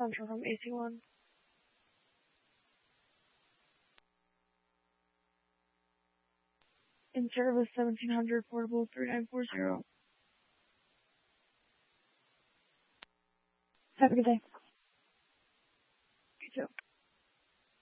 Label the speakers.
Speaker 1: Central from AC1. In service 1700 portable 3940. Have a good day.